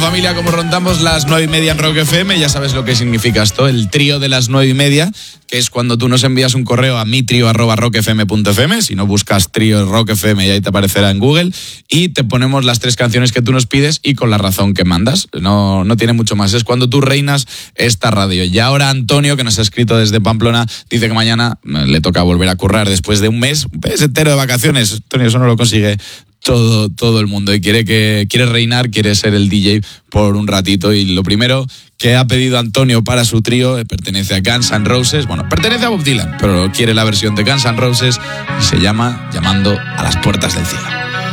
familia, como rondamos las 9:30 en Rock FM, ya sabes lo que significa esto, el trío de las 9:30, que es cuando tú nos envías un correo a mitrio@rockfm.fm, si no buscas trío Rock FM y ahí te aparecerá en Google, y te ponemos las 3 canciones que tú nos pides y con la razón que mandas. No tiene mucho más, es cuando tú reinas esta radio. Y ahora Antonio, que nos ha escrito desde Pamplona, dice que mañana le toca volver a currar después de un mes entero de vacaciones. Antonio, eso no lo consigue todo el mundo y quiere reinar, quiere ser el DJ por un ratito. Y lo primero que ha pedido Antonio para su trío pertenece a Guns N' Roses. Bueno, pertenece a Bob Dylan, pero quiere la versión de Guns N' Roses y se llama Llamando a las puertas del cielo.